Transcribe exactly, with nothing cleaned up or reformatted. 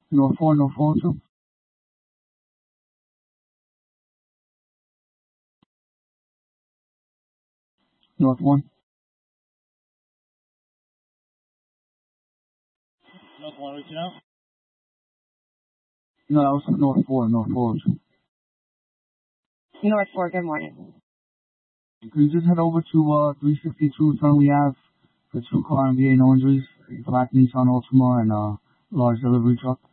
North four, North four two. North one. North one reaching out? No, that was North four, North four two. North four, good morning. Can you just head over to uh three sixty-two Sunny Ave for two car M V A, no injuries, black Nissan Altima and uh large delivery truck?